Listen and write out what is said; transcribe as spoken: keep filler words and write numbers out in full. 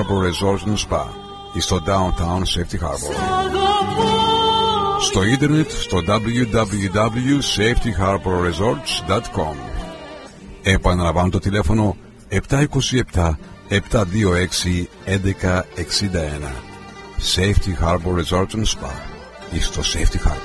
Harbor Resort and Spa στο Downtown Safety Harbor. Στο ίντερνετ στο double-u double-u double-u τελεία safety harbor resorts τελεία com. Επαναλαμβάνω το τηλέφωνο επτά δύο επτά επτά δύο έξι ένα ένα έξι ένα. Safety Harbor Resort and Spa στο Safety Harbor.